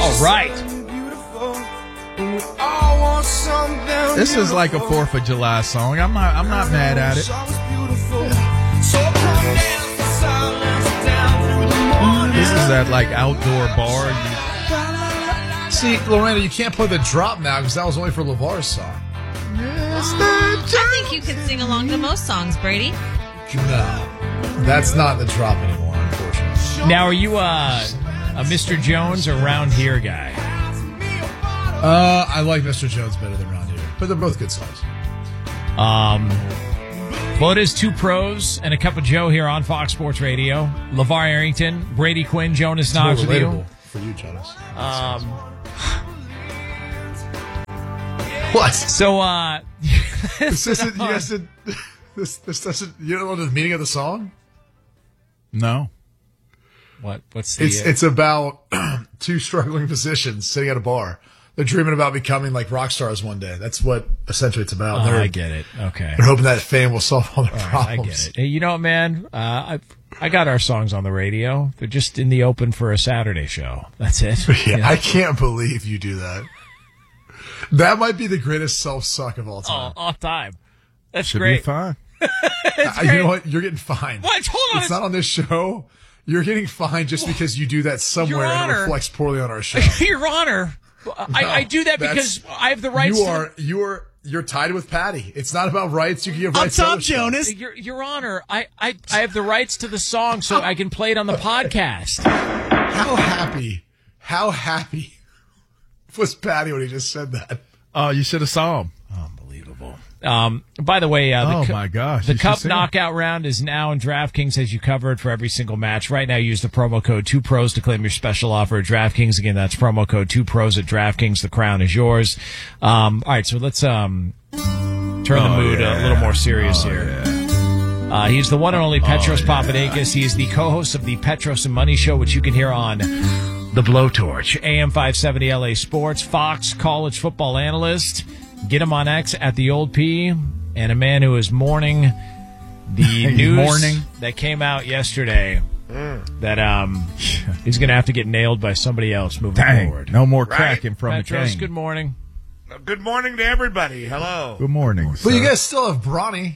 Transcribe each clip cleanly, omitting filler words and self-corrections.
All right. This is like a 4th of July song. I'm not mad at it. This is that like outdoor bar. See, Lorena, you can't play the drop now because that was only for LeVar's song. I think you can sing along to most songs, Brady. No, that's not the drop anymore, unfortunately. Now, are you a Mr. Jones or Round Here guy? I like Mr. Jones better than Round Here, but they're both good songs. Well, it is two pros and a cup of Joe here on Fox Sports Radio. LeVar Arrington, Brady Quinn, Jonas Knox with you. For you, Jonas. What? So, this isn't, you guys did, this doesn't, you don't know the meaning of the song? No. What's the... It's about two struggling musicians sitting at a bar. They're dreaming about becoming like rock stars one day. That's what essentially it's about. I get it. Okay. They're hoping that fame will solve all their problems. I get it. Hey, you know what, man? I got our songs on the radio. They're just in the open for a Saturday show. That's it. Yeah, You know? I can't believe you do that. That might be the greatest self-suck of all time. All time. That's Should great. be fine. You know what? You're getting fined. What? Hold on. It's not on this show. You're getting fined just because you do that somewhere and it reflects poorly on our show. Your Honor, I do that because I have the rights. You're tied with Patty. It's not about rights. You can give rights. Up top, Jonas. Your Honor, I have the rights to the song, so I can play it on the podcast. How happy was Patty when he just said that? Oh, you should have saw him. Unbelievable. By the way, my gosh, the you Cup should see knockout round is now in DraftKings as you covered for every single match. Right now, use the promo code 2pros to claim your special offer at DraftKings. Again, that's promo code 2pros at DraftKings. The crown is yours. All right, so let's turn the mood a little more serious here. Yeah. He's the one and only Petros Papadakis. He is the co-host of the Petros and Money Show, which you can hear on The Blowtorch, AM 570 LA Sports, Fox college football analyst. Get him on X at the Old P, and a man who is mourning the news that came out yesterday that he's going to have to get nailed by somebody else moving forward. No more cracking from Petros, the cane. good morning. Good morning to everybody. Hello. Good morning. But you guys still have Bronny.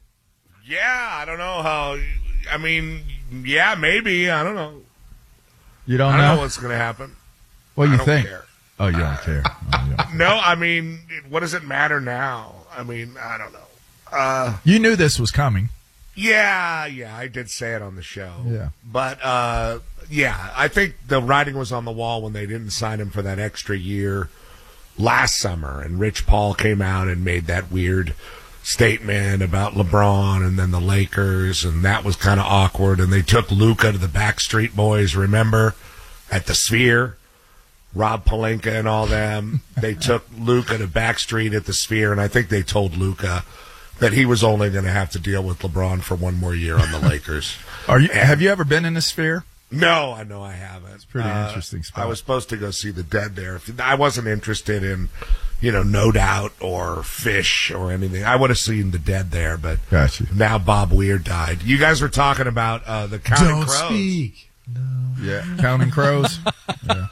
Yeah, I don't know how. I mean, yeah, maybe. I don't know. You don't I know? don't know what's going to happen. What do you I don't think? care. Oh, you don't care. No, I mean, what does it matter now? I mean, I don't know. You knew this was coming. Yeah, I did say it on the show. Yeah. But, yeah, I think the writing was on the wall when they didn't sign him for that extra year last summer, and Rich Paul came out and made that weird statement about LeBron and then the Lakers, and that was kind of awkward, and they took Luka to the Backstreet Boys, remember, at the Sphere? Rob Pelinka and all them. They took Luka to Backstreet at the Sphere, and I think they told Luka that he was only going to have to deal with LeBron for one more year on the Lakers. Have you ever been in the Sphere? No, I know I haven't. It's pretty interesting spot. I was supposed to go see the Dead there. I wasn't interested in, No Doubt or Fish or anything. I would have seen the Dead there, but Gotcha. Now Bob Weir died. You guys were talking about the Counting Crows. Don't speak. No. Yeah, Counting Crows. Yeah.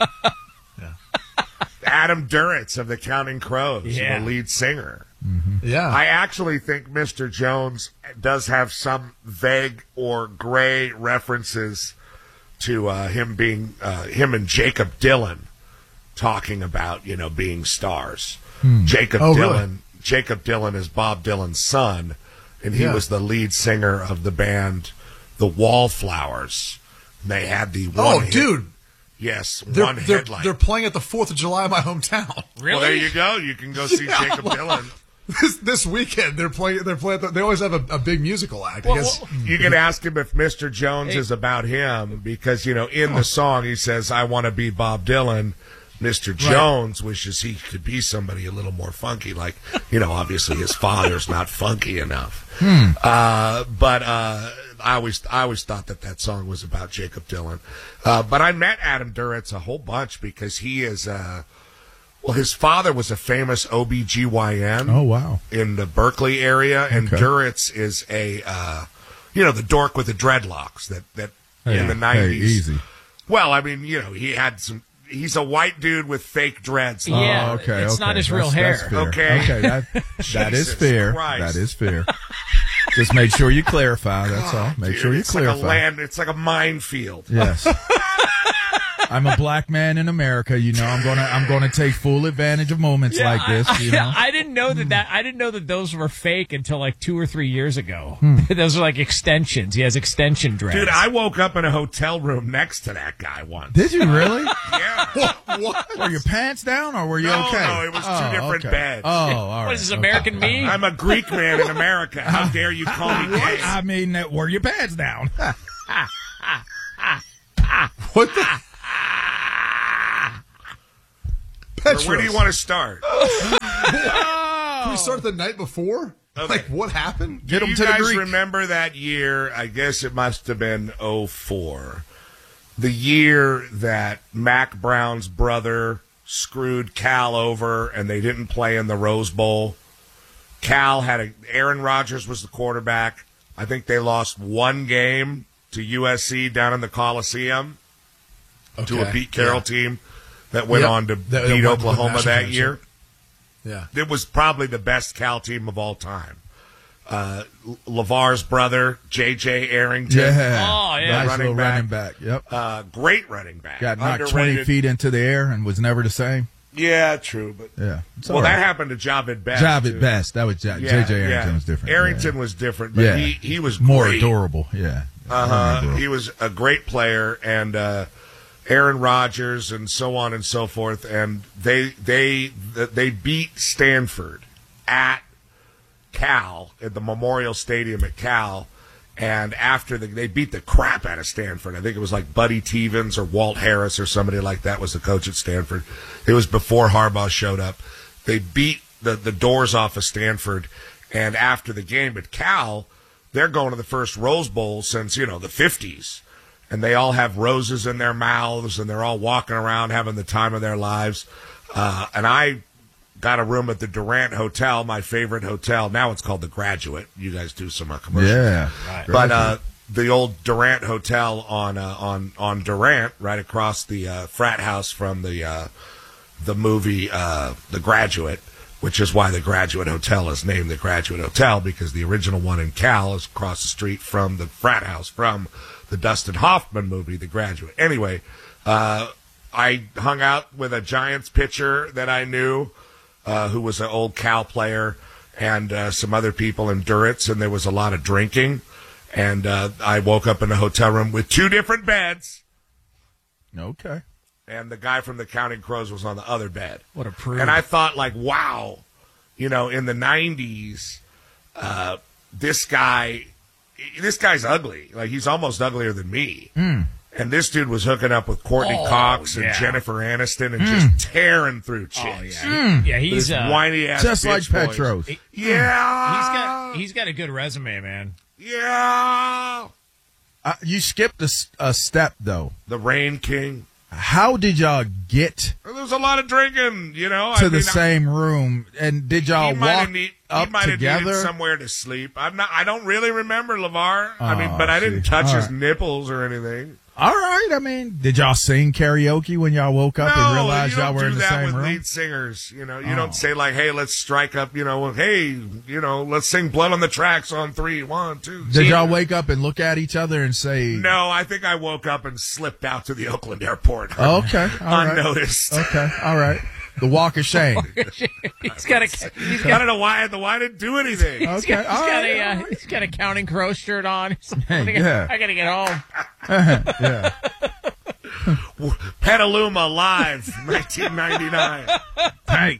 Adam Duritz of the Counting Crows, the lead singer. Mm-hmm. Yeah. I actually think Mr. Jones does have some vague or gray references to him and Jacob Dylan talking about, being stars. Jacob Dylan is Bob Dylan's son, and he was the lead singer of the band The Wallflowers. They had the one dude. Yes, one headlight. They're playing at the 4th of July in my hometown. Really? Well, there you go. You can go see Jacob Dylan. This weekend they're playing. They always have a big musical act. Well, you can ask him if Mr. Jones is about him because in the song he says, "I want to be Bob Dylan." Mr. Jones wishes he could be somebody a little more funky, like obviously his father's not funky enough. But I always thought that song was about Jacob Dylan. But I met Adam Duritz a whole bunch because he is. His father was a famous OBGYN. Oh, wow. In the Berkeley area, and Duritz is a, the dork with the dreadlocks that in the 90s. Hey, easy. Well, I mean, he had some he's a white dude with fake dreads. Yeah, Oh, okay. it's okay. not his real hair. That's fair. Okay. Okay. That is Jesus fair. Christ. That is fair. Just make sure you clarify. That's all. Make Dude, sure you it's clarify. It's like a minefield. Yes. I'm a black man in America. You know, I'm gonna take full advantage of moments like this. You know? I didn't know I didn't know that those were fake until like 2 or 3 years ago. Those are like extensions. He has extension dreads. Dude, I woke up in a hotel room next to that guy once. Did you really? Yeah. What? Were your pants down or were you No, okay? no, it was two different beds. Oh, all right. What is this, American Me? I'm a Greek man in America. How dare you call me gay? I mean, were your pants down? What the? Petros. Where do you want to start? Can we start the night before? Okay. Like, what happened? Get Do him you to the guys Greek. remember that year? I guess it must have been 04. The year that Mac Brown's brother screwed Cal over and they didn't play in the Rose Bowl. Aaron Rodgers was the quarterback. I think they lost one game to USC down in the Coliseum to a Pete Carroll team that went Yep. on to That beat won the Oklahoma national that championship. year. Yeah. It was probably the best Cal team of all time. LeVar's brother, J.J. Arrington. Yeah. Oh, yeah. Nice Running little back. running back. Yep. Great running back. Got knocked Underrated. 20 feet into the air and was never the same. Yeah, true. But Yeah. It's well, all that right. happened to Javid Best. Job too. at best. That was J.J. Arrington was different. Arrington Yeah. was different, but Yeah. he was More great. adorable. Yeah. More adorable. He was a great player, and Aaron Rodgers, and so on and so forth. And they beat Stanford at Cal at the Memorial Stadium at Cal. And after they beat the crap out of Stanford. I think it was like Buddy Tevens or Walt Harris or somebody like that was the coach at Stanford. It was before Harbaugh showed up. They beat the doors off of Stanford. And after the game at Cal, they're going to the first Rose Bowl since, the 50s. And they all have roses in their mouths, and they're all walking around having the time of their lives. And I got a room at the Durant Hotel, my favorite hotel. Now it's called the Graduate. You guys do some commercials. Yeah. Right. But the old Durant Hotel on Durant, right across the frat house from the movie The Graduate, which is why the Graduate Hotel is named the Graduate Hotel, because the original one in Cal is across the street from the frat house from the Dustin Hoffman movie, The Graduate. Anyway, I hung out with a Giants pitcher that I knew, who was an old Cal player, and some other people in Duritz, and there was a lot of drinking. And I woke up in a hotel room with two different beds, Okay. and the guy from the Counting Crows was on the other bed. What a prude. And I thought, like, wow, in the 90s, this guy's ugly. Like, he's almost uglier than me. And this dude was hooking up with Courtney Cox and yeah. Jennifer Aniston and just tearing through chicks. Yeah, he's This whiny ass Just like bitch boys. Petros. Yeah. he's got a good resume, man. Yeah. You skipped a step, though. The Rain King. How did y'all get There was a lot of drinking, to the same room? And did y'all He might walk have he up might have needed together? somewhere to sleep. I don't really remember LeVar. Oh, But I didn't see. touch All his right. nipples or anything. All right. I mean, did y'all sing karaoke when y'all woke up and realized you y'all don't were do in the that same with room? lead singers. You don't say like, "Hey, let's strike up." Hey, let's sing "Blood on the Tracks" on 3, 1, 2. Did y'all wake up and look at each other and say, No, I think I woke up and slipped out to the Oakland airport. Oh, okay, all right. Unnoticed. Okay, all right. The walk of shame. He's got I don't know why I didn't do anything. Okay, all right. he's got a Counting Crow shirt on. Yeah. I gotta get home. Yeah. Petaluma Live, 1999. Hey.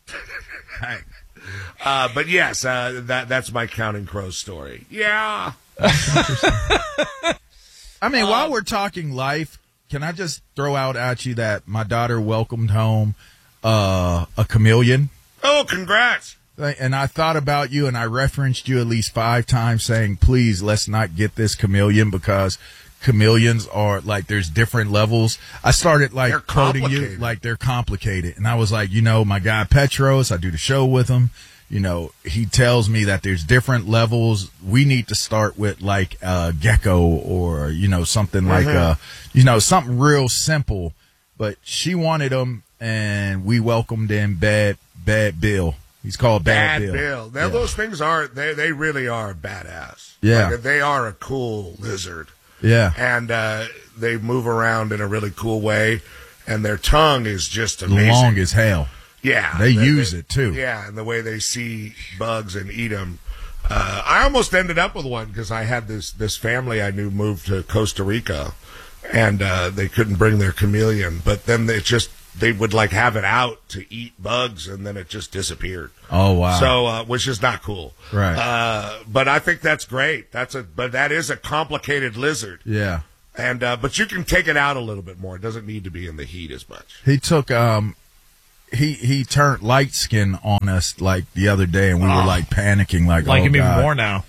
But yes, that's my Counting Crows story. Yeah. I mean, while we're talking life, can I just throw out at you that my daughter welcomed home a chameleon? Oh, congrats. And I thought about you, and I referenced you at least 5 times saying, please, let's not get this chameleon, because chameleons are like, there's different levels. I started They're quoting you complicated. like they're complicated. And I was like, my guy Petros, I do the show with him. He tells me that there's different levels. We need to start with like a gecko or, something like, something real simple. but she wanted him, and we welcomed in Bad Bill. He's called Bad Bill. Now, those things are, they really are badass. Yeah. Like, they are a cool lizard. Yeah. And they move around in a really cool way, and their tongue is just amazing. Long as hell. Yeah. They use it, too. Yeah, and the way they see bugs and eat them. I almost ended up with one because I had this family I knew moved to Costa Rica, and they couldn't bring their chameleon, but then they would like have it out to eat bugs, and then it just disappeared. Oh wow! So, which is not cool, right? But I think that's great. But that is a complicated lizard. Yeah. And but you can take it out a little bit more. It doesn't need to be in the heat as much. He took he turned light skin on us like the other day, and we were like panicking, like him even God. more now.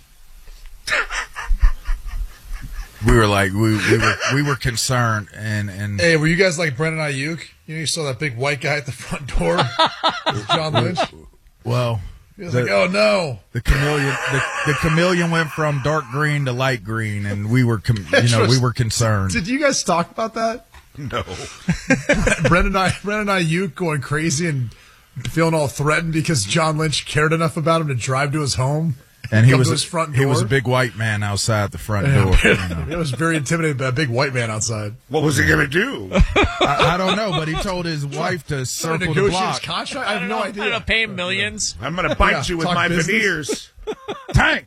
We were like we were concerned, and Hey, were you guys like Brendan Ayuk? You saw that big white guy at the front door, John Lynch. well, He was like, "Oh no!" The chameleon went from dark green to light green, and we were we were concerned. Did you guys talk about that? No. Brendan Ayuk going crazy and feeling all threatened because John Lynch cared enough about him to drive to his home. And he Come was to his front he was a door? big white man outside the front door. It was very intimidated by a big white man outside. What was he going to do? I don't know, but he told his wife to circle the Negotiate his block. contract? I have no I don't idea. pay him millions. I'm going to bite you with talk my business. veneers. Tank.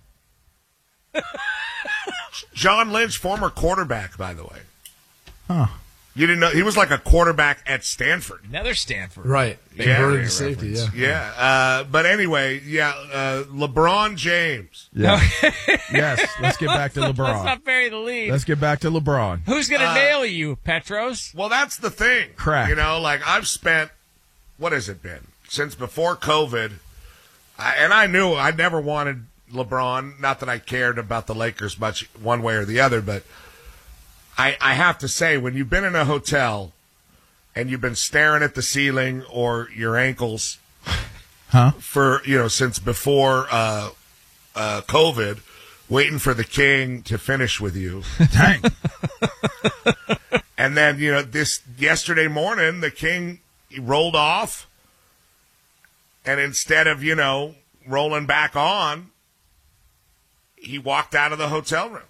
John Lynch, former quarterback, by the way. Huh. You didn't know he was like a quarterback at Stanford. Another Stanford. Right. Yeah. Converted to safety, yeah. Yeah. But anyway, LeBron James. Yeah. Yes. Let's get back to Let's LeBron. not bury the lead. Let's get back to LeBron. Who's going to nail you, Petros? Well, that's the thing. Crack. You know, like I've spent, what has it been? Since before COVID. And I knew I never wanted LeBron. Not that I cared about the Lakers much one way or the other, but I have to say, when you've been in a hotel and you've been staring at the ceiling or your ankles for, since before COVID, waiting for the king to finish with you. Tank. And then, this yesterday morning, the king rolled off. And instead of, rolling back on, he walked out of the hotel room.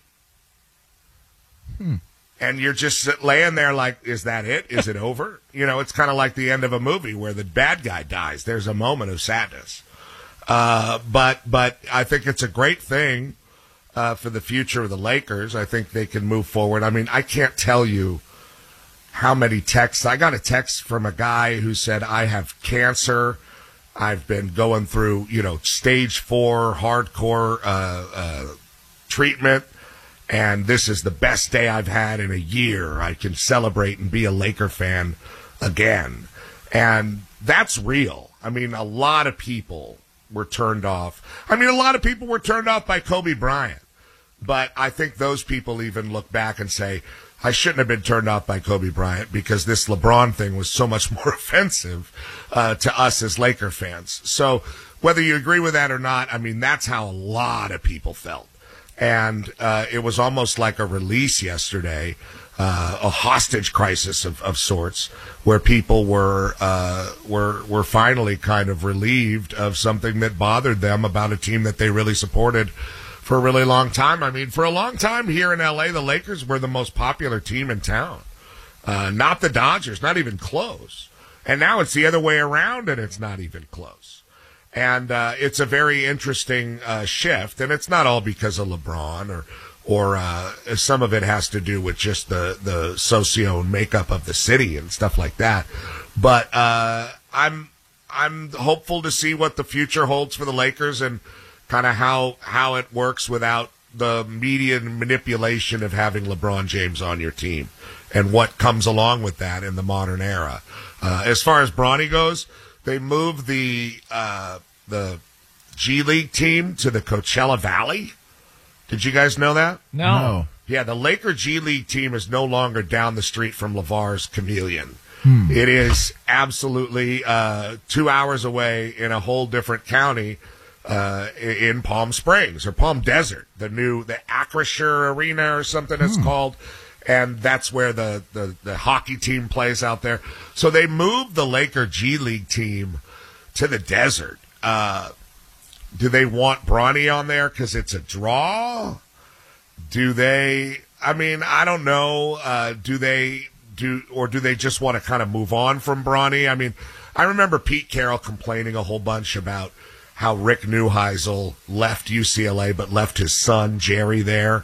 And you're just laying there like, is that it? Is it over? It's kind of like the end of a movie where the bad guy dies. There's a moment of sadness. But I think it's a great thing for the future of the Lakers. I think they can move forward. I mean, I can't tell you how many texts. I got a text from a guy who said, I have cancer. I've been going through, stage 4 hardcore treatment. And this is the best day I've had in a year. I can celebrate and be a Laker fan again. And that's real. I mean, a lot of people were turned off. A lot of people were turned off by Kobe Bryant. But I think those people even look back and say, I shouldn't have been turned off by Kobe Bryant because this LeBron thing was so much more offensive to us as Laker fans. So whether you agree with that or not, that's how a lot of people felt. And it was almost like a release yesterday, a hostage crisis of sorts, where people were finally kind of relieved of something that bothered them about a team that they really supported for a really long time. For a long time here in L.A., the Lakers were the most popular team in town. Not the Dodgers, not even close. And now it's the other way around, and it's not even close. And it's a very interesting shift, and it's not all because of LeBron or some of it has to do with just the socio makeup of the city and stuff like that. But I'm hopeful to see what the future holds for the Lakers and kind of how it works without the media manipulation of having LeBron James on your team and what comes along with that in the modern era. As far as Bronny goes, they moved the G League team to the Coachella Valley. Did you guys know that? No. Yeah, the Laker G League team is no longer down the street from LeVar's Chameleon. It is absolutely 2 hours away in a whole different county in Palm Springs or Palm Desert, the Acrisure Arena or something it's called. and that's where the hockey team plays out there. So they moved the Laker G League team to the desert. Do they want Bronny on there because it's a draw? Do they? I mean, I don't know. Do they just want to kind of move on from Bronny? I mean, I remember Pete Carroll complaining a whole bunch about how Rick Neuheisel left UCLA but left his son Jerry there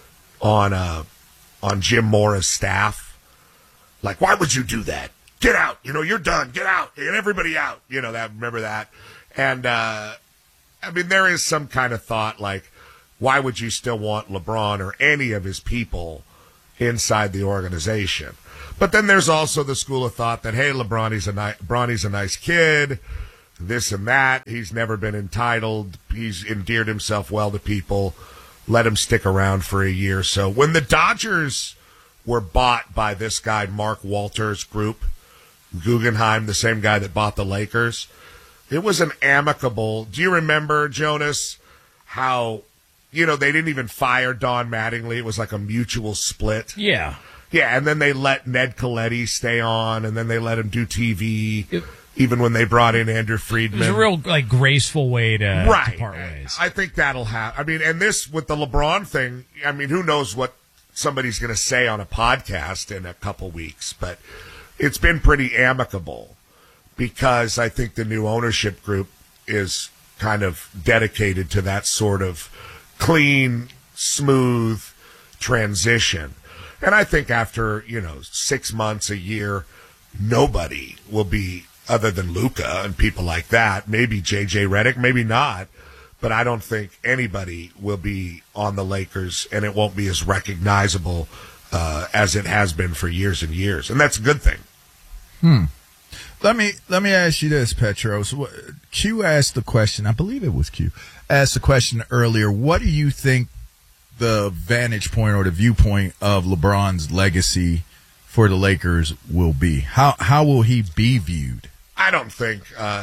on Jim Mora's staff. Like, why would you do that? Get out. You're done. Get out. Get everybody out. Remember that? And, I mean, there is some kind of thought like, why would you still want LeBron or any of his people inside the organization? But then there's also the school of thought that, hey, Bronny's a nice kid, this and that. He's never been entitled. He's endeared himself well to people. Let him stick around for a year. So when the Dodgers were bought by this guy, Mark Walters' group, Guggenheim, the same guy that bought the Lakers, it was an amicable. Do you remember, Jonas, how, they didn't even fire Don Mattingly. It was like a mutual split. Yeah. Yeah, and then they let Ned Coletti stay on, and then they let him do TV, even when they brought in Andrew Friedman. It was a real, graceful way to part ways. I think that'll happen. I mean, and this, with the LeBron thing, I mean, who knows what somebody's going to say on a podcast in a couple weeks, but it's been pretty amicable because I think the new ownership group is kind of dedicated to that sort of clean, smooth transition. And I think after, 6 months, a year, nobody will be, other than Luka and people like that, maybe J.J. Redick, maybe not, but I don't think anybody will be on the Lakers, and it won't be as recognizable as it has been for years and years. And that's a good thing. Let me ask you this, Petros. Q asked the question, I believe it was Q, asked the question earlier, what do you think the vantage point or the viewpoint of LeBron's legacy for the Lakers will be? How will he be viewed? I don't think,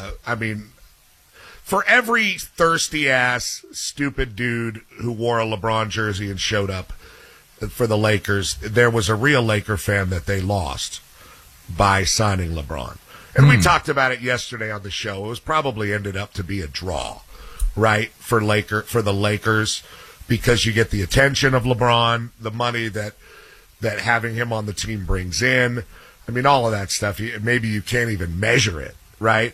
for every thirsty-ass, stupid dude who wore a LeBron jersey and showed up for the Lakers, there was a real Laker fan that they lost by signing LeBron. And we talked about it yesterday on the show. It was probably ended up to be a draw, right, for the Lakers, because you get the attention of LeBron, the money that having him on the team brings in. I mean, all of that stuff, maybe you can't even measure it, right?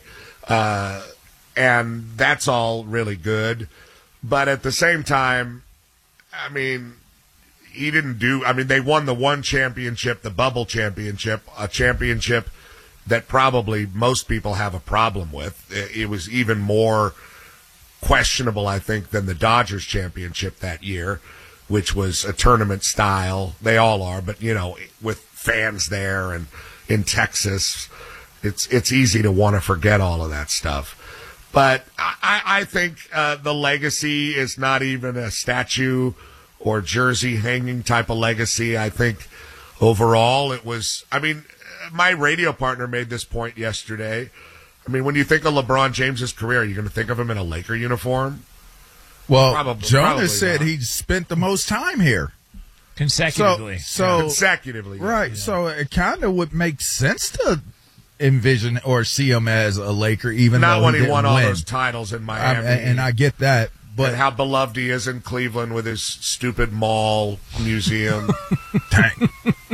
And that's all really good. But at the same time, I mean, they won the one championship, the bubble championship, a championship that probably most people have a problem with. It was even more questionable, I think, than the Dodgers championship that year, which was a tournament style. They all are, but with fans there and in Texas, it's easy to want to forget all of that stuff. But I think the legacy is not even a statue or jersey hanging type of legacy. I think overall it was, my radio partner made this point yesterday. I mean, when you think of LeBron James's career, you're going to think of him in a Laker uniform? Well, probably Jonas said not. he spent the most time here. Consecutively. Consecutively. Right. Yeah. So it kind of would make sense to envision or see him as a Laker, even not though when he didn't won all win. those titles in Miami. And I get that. But and how beloved he is in Cleveland with his stupid mall museum. dang.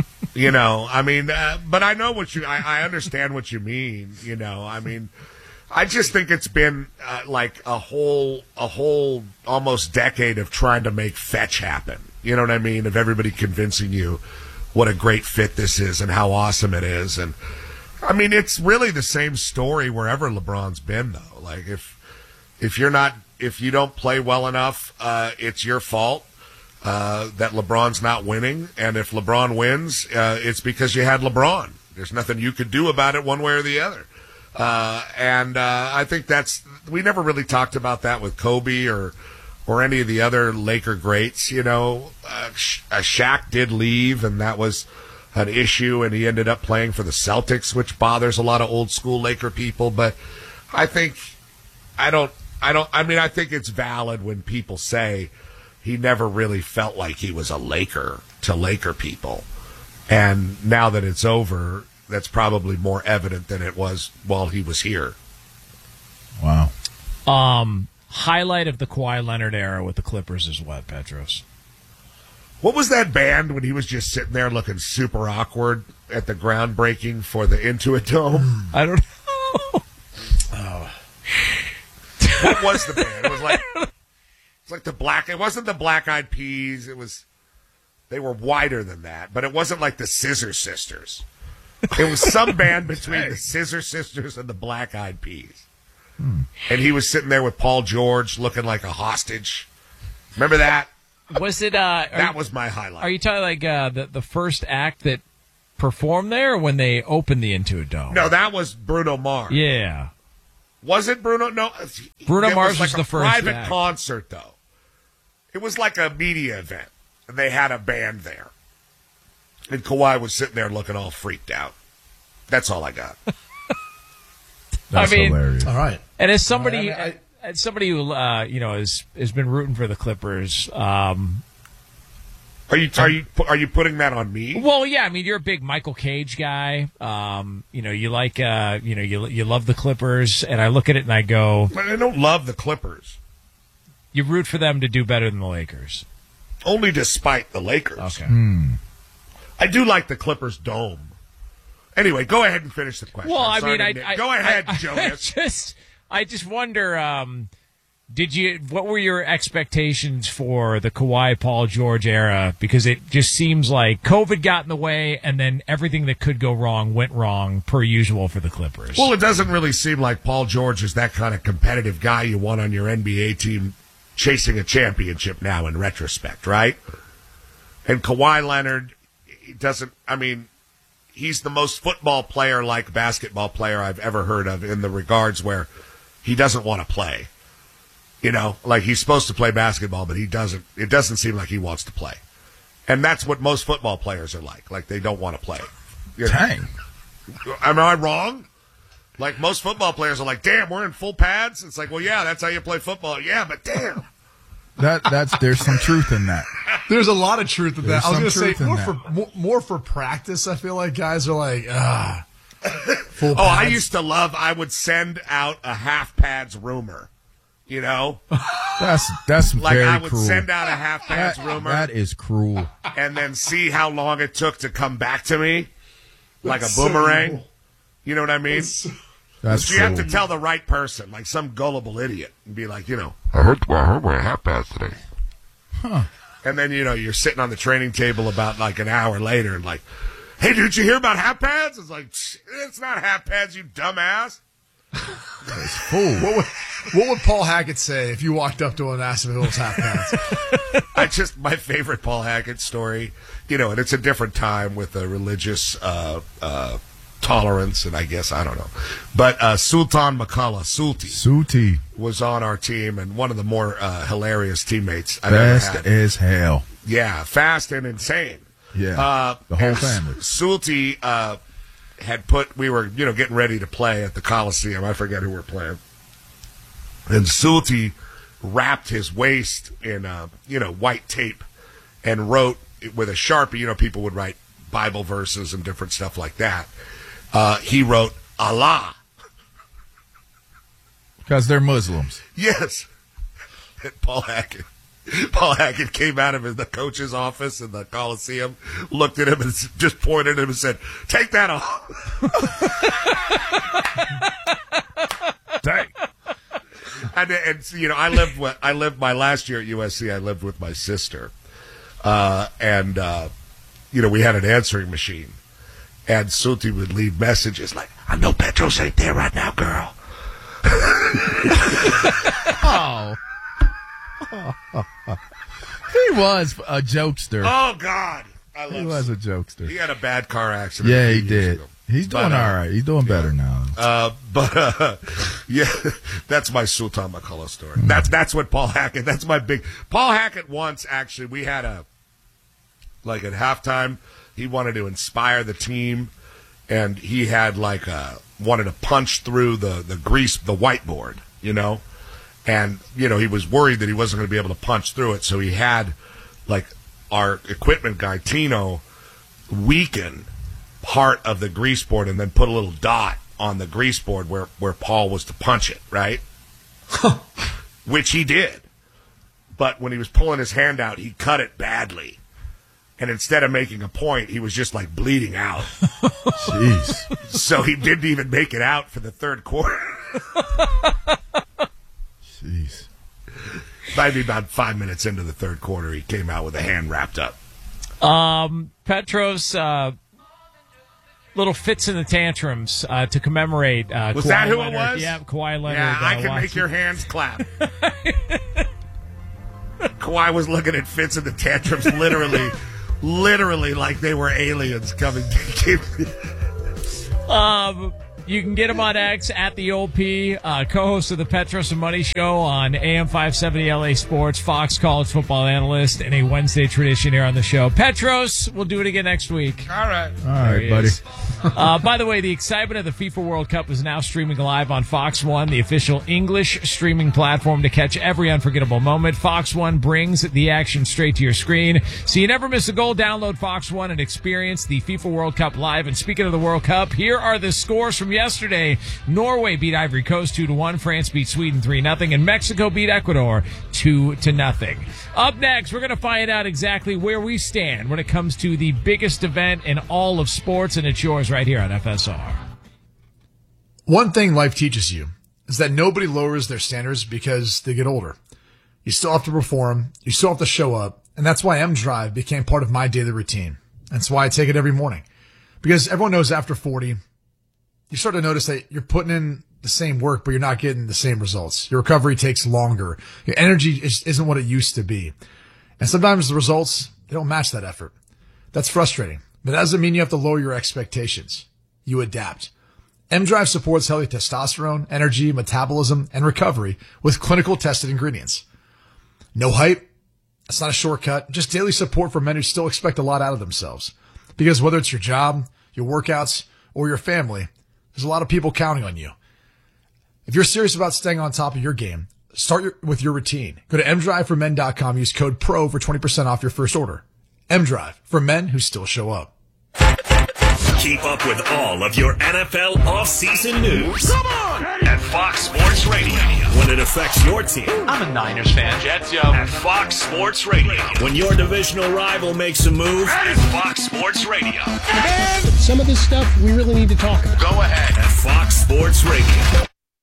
But I know I understand what you mean, I just think it's been like a whole almost decade of trying to make fetch happen. You know what I mean? Of everybody convincing you what a great fit this is and how awesome it is. And it's really the same story wherever LeBron's been, though. Like if you don't play well enough, it's your fault. That LeBron's not winning, and if LeBron wins, it's because you had LeBron. There's nothing you could do about it one way or the other. I think we never really talked about that with Kobe or any of the other Laker greats. Shaq did leave, and that was an issue, and he ended up playing for the Celtics, which bothers a lot of old school Laker people. But I think it's valid when people say he never really felt like he was a Laker to Laker people. And now that it's over, that's probably more evident than it was while he was here. Wow. Highlight of the Kawhi Leonard era with the Clippers is what, Petros? What was that band when he was just sitting there looking super awkward at the groundbreaking for the Intuit Dome? I don't know. What was the band? It was like the Black. It wasn't the Black Eyed Peas. They were wider than that, but it wasn't like the Scissor Sisters. It was some band between the Scissor Sisters and the Black Eyed Peas. And he was sitting there with Paul George looking like a hostage. Remember that? Was it? That was my highlight. Are you talking like the first act that performed there, or when they opened the Intuit Dome? No, that was Bruno Mars. Yeah. Was it Bruno? No. Bruno Mars was was the first private act. concert, though. It was like a media event, and they had a band there. And Kawhi was sitting there looking all freaked out. That's all I got. That's hilarious. All right. And as somebody, as somebody who has been rooting for the Clippers. Are you putting that on me? Well, yeah. I mean, you're a big Michael Cage guy. You like you love the Clippers, and I look at it and I go, I don't love the Clippers. You root for them to do better than the Lakers. Only despite the Lakers. Okay. I do like the Clippers dome. Anyway, go ahead and finish the question. Well, Go ahead, Jonas. I just wonder, what were your expectations for the Kawhi Paul George era? Because it just seems like COVID got in the way, and then everything that could go wrong went wrong, per usual, for the Clippers. Well, it doesn't really seem like Paul George is that kind of competitive guy you want on your NBA team chasing a championship now in retrospect, right? And Kawhi Leonard, he's the most football player like basketball player I've ever heard of, in the regards where he doesn't want to play. Like he's supposed to play basketball, but he doesn't. It doesn't seem like he wants to play. And that's what most football players are like. Like they don't want to play. Dang. Am I wrong? Like most football players are like, damn, we're in full pads. It's like, well, yeah, that's how you play football. Yeah, but damn. There's some truth in that. There's a lot of truth in that. I was going to truth say more for practice. I feel like guys are like, full pads. I used to love. I would send out a half pads rumor. That's like very I would cruel. send out a half pads rumor. That is cruel. And then see how long it took to come back to me, like That's a boomerang. So cool. You know what I mean? That's you have to cruel. tell the right person, like some gullible idiot, and be like, I heard we're half past today. Huh. And then you're sitting on the training table about like an hour later, and like, hey, did you hear about half pads? It's like, it's not half pads, you dumbass. Fool. What would Paul Hackett say if you walked up to him and asked him if it was half pads? My favorite Paul Hackett story, and it's a different time with a religious tolerance, and I guess, I don't know. But Sultan McCullough, Sulti. was on our team, and one of the more hilarious teammates I've ever Fast had. as hell. Yeah, fast and insane. Yeah. The whole family. Sulti we were, getting ready to play at the Coliseum. I forget who we're playing. And Sulti wrapped his waist in, white tape and wrote with a Sharpie. People would write Bible verses and different stuff like that. He wrote Allah. Because they're Muslims. Yes. And Paul Hackett came out of the coach's office in the Coliseum, looked at him and just pointed at him and said, "Take that off." Dang. And I lived my last year at USC. I lived with my sister, and we had an answering machine, and Sulti would leave messages like, "I know Petros ain't there right now, girl." Oh. He was a jokester. Oh God, He was a jokester. He had a bad car accident. Yeah, a he few years did. ago. He's doing all right. He's doing better now. Yeah, that's my Sultan McCullough story. That's what Paul Hackett. That's my big Paul Hackett. Once actually, we had at halftime, he wanted to inspire the team, and he had wanted to punch through the whiteboard, and he was worried that he wasn't going to be able to punch through it, so he had our equipment guy Tino weaken part of the grease board and then put a little dot on the grease board where Paul was to punch it, right? Which he did. But when he was pulling his hand out, he cut it badly. And instead of making a point, he was just like bleeding out. Jeez. So he didn't even make it out for the third quarter. Jeez. Maybe about 5 minutes into the third quarter, he came out with a hand wrapped up. Petros, little fits in the tantrums to commemorate. Was Kawhi that who Leonard. it was? Yeah, Kawhi Leonard. Yeah, I can make your hands clap. Kawhi was looking at Fitz in the tantrums literally like they were aliens coming. You can get him on X at the Old P, co-host of the Petros and Money Show on AM 570 LA Sports, Fox College football analyst, and a Wednesday tradition here on the show. Petros, we'll do it again next week. All right. All right, buddy. By the way, the excitement of the FIFA World Cup is now streaming live on Fox One, the official English streaming platform to catch every unforgettable moment. Fox One brings the action straight to your screen, so you never miss a goal. Download Fox One and experience the FIFA World Cup live. And speaking of the World Cup, here are the scores from yesterday. Norway beat Ivory Coast 2-1. France beat Sweden 3-0. And Mexico beat Ecuador 2-0. Up next, we're going to find out exactly where we stand when it comes to the biggest event in all of sports, and it's yours right here on FSR. One thing life teaches you is that nobody lowers their standards because they get older. You still have to perform. You still have to show up. And that's why M-Drive became part of my daily routine. That's why I take it every morning. Because everyone knows after 40, you start to notice that you're putting in the same work, but you're not getting the same results. Your recovery takes longer. Your energy isn't what it used to be. And sometimes the results, they don't match that effort. That's frustrating. But that doesn't mean you have to lower your expectations. You adapt. M-Drive supports healthy testosterone, energy, metabolism, and recovery with clinical tested ingredients. No hype. That's not a shortcut. Just daily support for men who still expect a lot out of themselves. Because whether it's your job, your workouts, or your family, there's a lot of people counting on you. If you're serious about staying on top of your game, start with your routine. Go to mdriveformen.com. Use code PRO for 20% off your first order. M-Drive, for men who still show up. Keep up with all of your NFL off-season news. Come on! At Fox Sports Radio. When it affects your team. I'm a Niners fan. Jets, yo. At Fox Sports Radio. When your divisional rival makes a move. At Fox Sports Radio. And some of this stuff we really need to talk about. Go ahead. At Fox Sports Radio.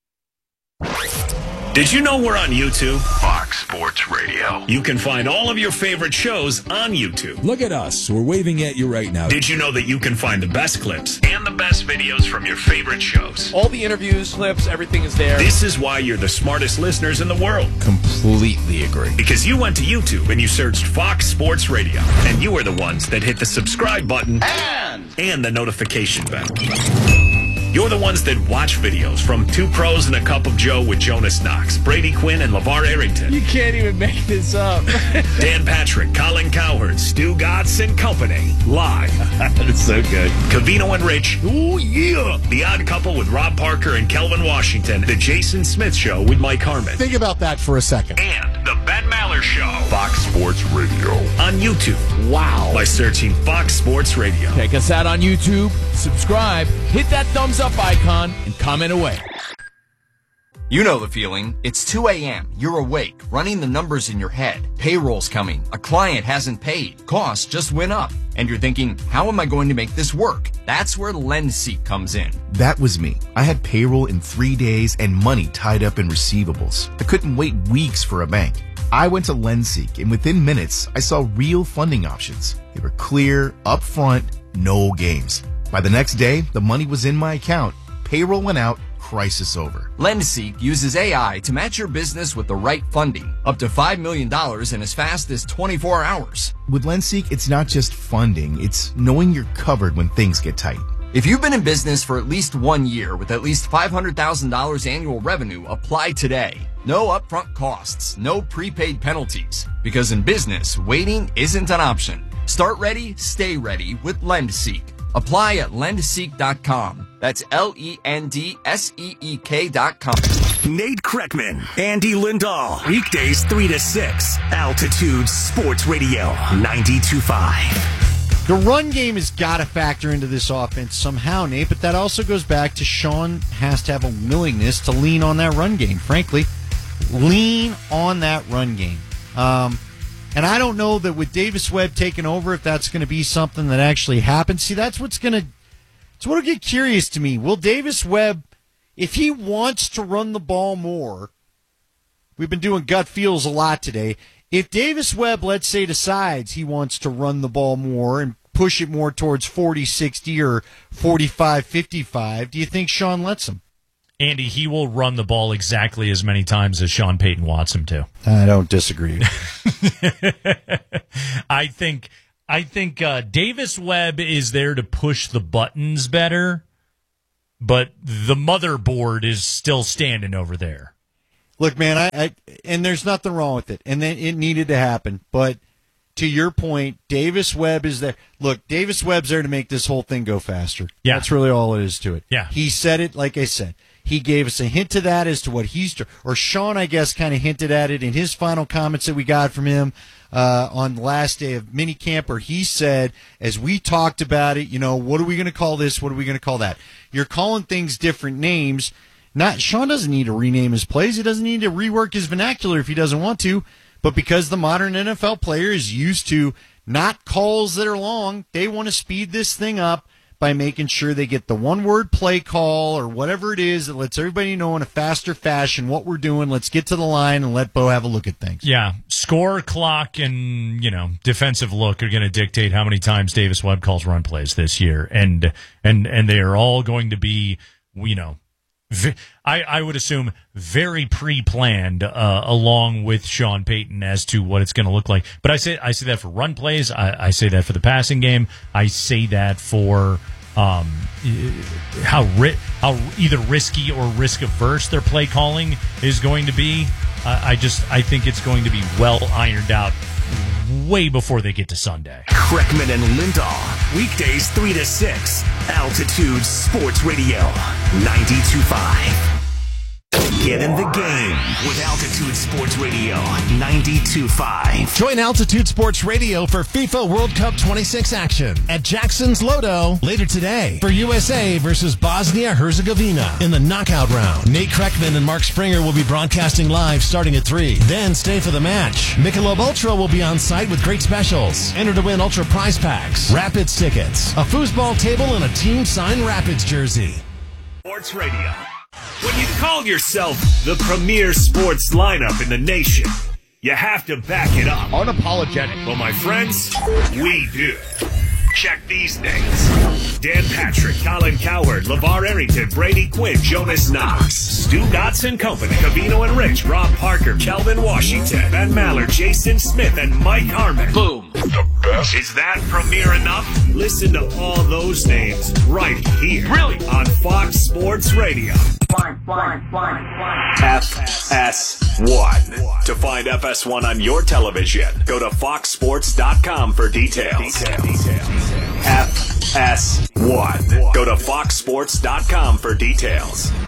Did you know we're on YouTube? Fox Sports Radio. You can find all of your favorite shows on YouTube. Look at us. We're waving at you right now. Did you know that you can find the best clips and the best videos from your favorite shows? All the interviews, clips, everything is there. This is why you're the smartest listeners in the world. Completely agree. Because you went to YouTube and you searched Fox Sports Radio. And you were the ones that hit the subscribe button and the notification bell. You're the ones that watch videos from Two Pros and a Cup of Joe with Jonas Knox, Brady Quinn, and LeVar Arrington. You can't even make this up. Dan Patrick, Colin Cowherd, Stu Gatz and Company. Live. That's so good. Covino and Rich. Ooh, yeah. The Odd Couple with Rob Parker and Kelvin Washington. The Jason Smith Show with Mike Harmon. Think about that for a second. And the Ben Maller Show. Fox Sports Radio. On YouTube. Wow. By searching Fox Sports Radio. Check us out on YouTube. Subscribe. Hit that thumbs up icon and comment away. You know the feeling. It's 2 a.m. You're awake, running the numbers in your head. Payroll's coming. A client hasn't paid. Costs just went up. And you're thinking, how am I going to make this work? That's where LendSeek comes in. That was me. I had payroll in 3 days and money tied up in receivables. I couldn't wait weeks for a bank. I went to LendSeek, and within minutes, I saw real funding options. They were clear, upfront, no games. By the next day, the money was in my account. Payroll went out. Crisis over. LendSeek uses AI to match your business with the right funding, up to $5 million in as fast as 24 hours. With LendSeek, it's not just funding, it's knowing you're covered when things get tight. If you've been in business for at least 1 year with at least $500,000 annual revenue, apply today. No upfront costs, no prepaid penalties. Because in business, waiting isn't an option. Start ready, stay ready with LendSeek. Apply at lendseek.com. That's LENDSEEK.com. Nate Kreckman, Andy Lindahl. Weekdays 3 to 6. Altitude Sports Radio 92.5. The run game has got to factor into this offense somehow, Nate, but that also goes back to Sean has to have a willingness to lean on that run game, frankly. Lean on that run game. And I don't know that with Davis Webb taking over, if that's going to be something that actually happens. See, that's what'll get curious to me. Will Davis Webb, if he wants to run the ball more, we've been doing gut feels a lot today. If Davis Webb, let's say, decides he wants to run the ball more and push it more towards 40-60 or 45-55, do you think Sean lets him? Andy, he will run the ball exactly as many times as Sean Payton wants him to. I don't disagree. I think Davis Webb is there to push the buttons better, but the motherboard is still standing over there. Look, man, and there's nothing wrong with it, and then it needed to happen. But to your point, Davis Webb is there. Look, Davis Webb's there to make this whole thing go faster. Yeah. That's really all it is to it. Yeah. He said it, like I said. He gave us a hint to that as to what or Sean, I guess, kind of hinted at it in his final comments that we got from him on the last day of minicamp, where he said, as we talked about it, what are we going to call this? What are we going to call that? You're calling things different names. Sean doesn't need to rename his plays. He doesn't need to rework his vernacular if he doesn't want to. But because the modern NFL player is used to not calls that are long, they want to speed this thing up by making sure they get the one-word play call or whatever it is that lets everybody know in a faster fashion what we're doing. Let's get to the line and let Bo have a look at things. Yeah, score, clock, and defensive look are going to dictate how many times Davis Webb calls run plays this year, and they are all going to be, I would assume very pre-planned along with Sean Payton as to what it's going to look like. But I say that for run plays. I say that for the passing game. I say that for how either risky or risk averse their play calling is going to be. I think it's going to be well ironed out way before they get to Sunday. Kreckman and Lindahl, weekdays 3 to 6, Altitude Sports Radio, 92.5. Get in the game with Altitude Sports Radio 92.5. Join Altitude Sports Radio for FIFA World Cup 26 action at Jackson's Lodo later today for USA versus Bosnia-Herzegovina in the knockout round. Nate Kreckman and Mark Springer will be broadcasting live starting at 3. Then stay for the match. Michelob Ultra will be on site with great specials. Enter to win Ultra prize packs, Rapids tickets, a foosball table, and a team-signed Rapids jersey. Sports Radio. When you call yourself the premier sports lineup in the nation, you have to back it up. Unapologetic. Well, my friends, we do. Check these names. Dan Patrick, Colin Cowherd, LeVar Arrington, Brady Quinn, Jonas Knox, Stu Gotts & Company, Cavino and Rich, Rob Parker, Kelvin Washington, Ben Maller, Jason Smith, and Mike Harmon. Boom. The best. Is that premier enough? Listen to all those names right here. Really? On Fox Sports Radio. FS1. To find FS1 on your television, go to foxsports.com for details. FS1. Go to foxsports.com for details.